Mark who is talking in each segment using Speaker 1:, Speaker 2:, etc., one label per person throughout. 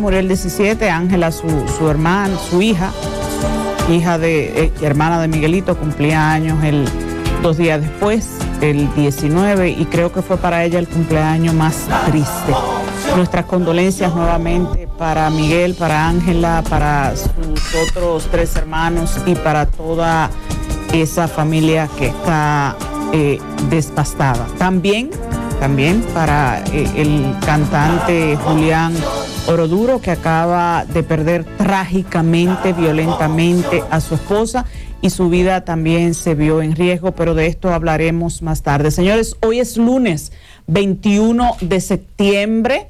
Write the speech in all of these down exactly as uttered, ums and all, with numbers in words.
Speaker 1: murió el diecisiete, Ángela, su, su hermana, su hija, hija de, eh, hermana de Miguelito, cumplía años el, dos días después, el diecinueve, y creo que fue para ella el cumpleaños más triste. Nuestras condolencias nuevamente para Miguel, para Ángela, para sus otros tres hermanos y para toda esa familia que está eh, devastada. También, también para eh, el cantante Julián Oroduro, que acaba de perder trágicamente, violentamente a su esposa, y su vida también se vio en riesgo, pero de esto hablaremos más tarde. Señores, hoy es lunes veintiuno de septiembre.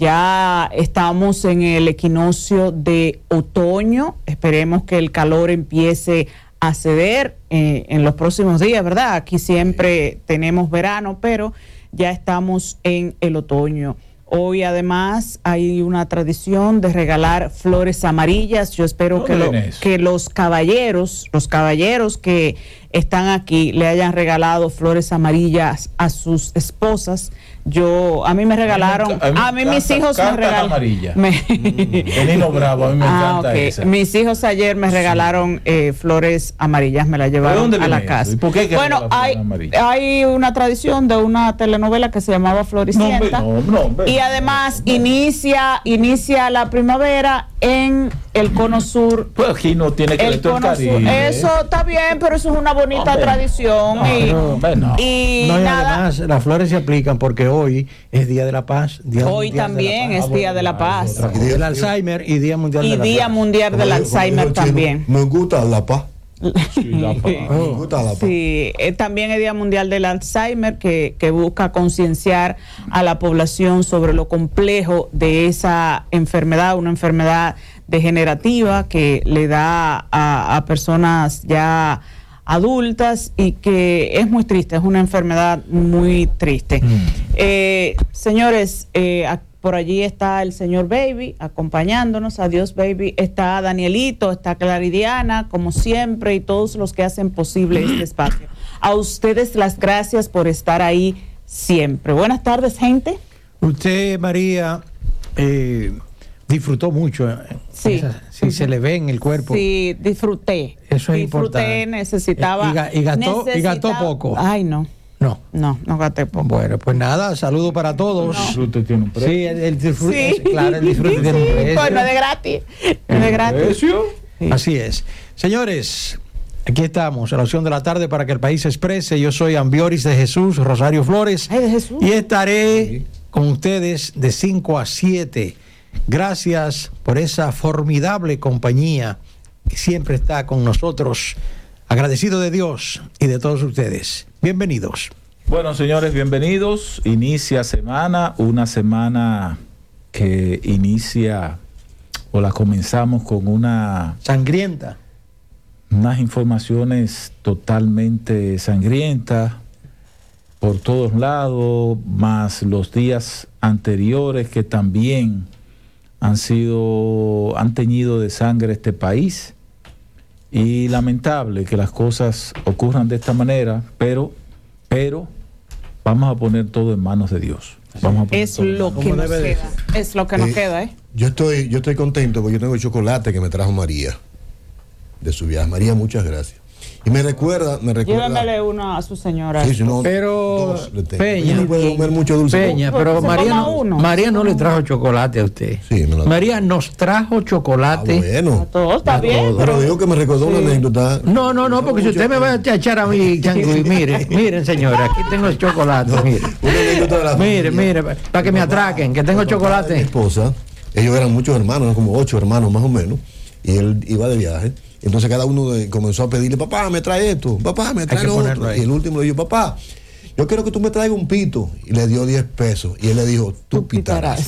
Speaker 1: Ya estamos en el equinoccio de otoño. Esperemos que el calor empiece a ceder eh, en los próximos días, ¿verdad? Aquí siempre tenemos verano, pero ya estamos en el otoño. Hoy además hay una tradición de regalar flores amarillas. Yo espero que, lo, que los caballeros, los caballeros que están aquí le hayan regalado flores amarillas a sus esposas. Yo, a mí me regalaron, a mí, a mí, a mí mis hijos me regalaron. Me,
Speaker 2: mm, el Nino Bravo, a mí me ah, encanta okay. esa.
Speaker 1: Mis hijos ayer me regalaron sí. eh, flores amarillas, me las llevaron a la casa.
Speaker 2: ¿Y por qué
Speaker 1: bueno, hay, hay una tradición de una telenovela que se llamaba Floricienta. No, no, no, y además no, no. inicia inicia la primavera en el cono sur.
Speaker 2: Pues aquí no tiene que
Speaker 1: el cono sur. Eso está bien, pero eso es una bonita hombre. tradición. No, y,
Speaker 3: no, no.
Speaker 1: y,
Speaker 3: no, y
Speaker 1: nada.
Speaker 3: Además, las flores se aplican porque hoy es Día de la Paz. Día
Speaker 1: hoy también es Día de la Paz.
Speaker 3: Y Día del Alzheimer y Día Mundial
Speaker 1: y
Speaker 3: de la
Speaker 1: Día
Speaker 3: Paz.
Speaker 1: Mundial del Alzheimer también.
Speaker 4: Me gusta la paz.
Speaker 2: Sí, la paz.
Speaker 4: Me gusta la paz.
Speaker 1: Sí, eh, también es Día Mundial del Alzheimer, que, que busca concienciar a la población sobre lo complejo de esa enfermedad, una enfermedad degenerativa que le da a, a personas ya adultas y que es muy triste, es una enfermedad muy triste. Mm. Eh, señores, eh, por allí está el señor Baby acompañándonos. Adiós, Baby. Está Danielito, está Claridiana, como siempre, y todos los que hacen posible este espacio. A ustedes las gracias por estar ahí siempre. Buenas tardes, gente.
Speaker 3: Usted, María, eh, disfrutó mucho.
Speaker 1: Sí.
Speaker 3: Esa, sí, uh-huh. Se le ve en el cuerpo.
Speaker 1: Sí, disfruté.
Speaker 3: Eso es
Speaker 1: disfruté,
Speaker 3: importante.
Speaker 1: necesitaba.
Speaker 3: Y, y, gastó,
Speaker 1: necesitaba,
Speaker 3: y gastó poco.
Speaker 1: Ay, no.
Speaker 3: No.
Speaker 1: No, no gasté poco.
Speaker 3: Bueno, pues nada, saludo para todos.
Speaker 2: No. El disfrute tiene un precio.
Speaker 3: Sí, el, el disfrute,
Speaker 1: sí.
Speaker 3: claro, el disfrute
Speaker 1: sí.
Speaker 3: tiene un precio.
Speaker 1: Bueno, de gratis. De gratis.
Speaker 2: ¿Precio?
Speaker 3: Sí. Así es. Señores, aquí estamos, a la opción de la tarde para que el país se exprese. Yo soy Ambioris de Jesús, Rosario Flores.
Speaker 1: Ay, de Jesús.
Speaker 3: Y estaré sí. con ustedes de cinco a siete. Gracias por esa formidable compañía que siempre está con nosotros. Agradecido de Dios y de todos ustedes. Bienvenidos.
Speaker 2: Bueno, señores, bienvenidos. Inicia semana, una semana que inicia o la comenzamos con una...
Speaker 3: Sangrienta.
Speaker 2: Unas informaciones totalmente sangrientas por todos lados, más los días anteriores que también han sido, han teñido de sangre este país. Y lamentable que las cosas ocurran de esta manera, pero, pero vamos a poner todo en manos de Dios. Vamos a poner
Speaker 1: es lo que nos queda. Es lo que nos
Speaker 4: eh,
Speaker 1: queda, ¿eh?
Speaker 4: Yo estoy, yo estoy contento porque yo tengo el chocolate que me trajo María de su viaje. María, muchas gracias. Y me recuerda, me recuerda.
Speaker 1: Llévemele uno a su señora.
Speaker 4: Sí, si no,
Speaker 3: pero Peña,
Speaker 4: no puede comer mucho dulce.
Speaker 3: Peña, pero María no, María no le trajo chocolate a usted.
Speaker 4: Sí, no la
Speaker 3: María trajo. Nos trajo chocolate.
Speaker 4: Ah, bueno.
Speaker 1: Todo está a bien.
Speaker 4: Todo. Pero digo que me recordó sí. una anécdota.
Speaker 3: No, no, no, porque si usted me va a echar a mí, Changuy, mire, miren, señora, aquí tengo el chocolate, no, mire.
Speaker 4: Una anécdota de la
Speaker 3: mire, mire, para que me atraquen, que tengo chocolate.
Speaker 4: Mi esposa, ellos eran muchos hermanos, como ocho hermanos más o menos, y él iba de viaje. Entonces cada uno de, comenzó a pedirle, papá, me trae esto, papá, me trae lo otro. Y el último le dijo, papá, yo quiero que tú me traigas un pito. Y le dio diez pesos. Y él le dijo, tú pitarás.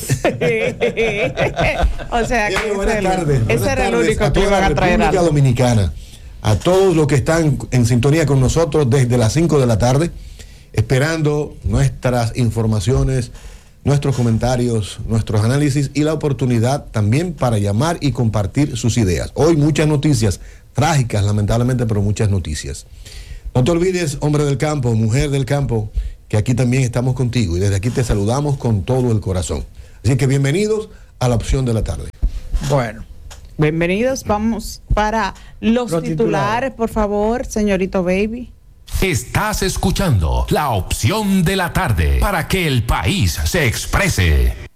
Speaker 1: O sea, que
Speaker 4: bien, buenas tardes.
Speaker 1: Ese era el único
Speaker 4: a
Speaker 1: que iban a traer.
Speaker 4: República Dominicana, a todos los que están en sintonía con nosotros desde las cinco de la tarde, esperando nuestras informaciones, nuestros comentarios, nuestros análisis y la oportunidad también para llamar y compartir sus ideas. Hoy muchas noticias, trágicas lamentablemente, pero muchas noticias. No te olvides, hombre del campo, mujer del campo, que aquí también estamos contigo y desde aquí te saludamos con todo el corazón. Así que bienvenidos a la opción de la tarde.
Speaker 3: Bueno.
Speaker 1: Bienvenidos, vamos para los,
Speaker 3: los
Speaker 1: titulares,
Speaker 3: titulares,
Speaker 1: por favor, señorito Baby.
Speaker 5: Estás escuchando la opción de la tarde para que el país se exprese.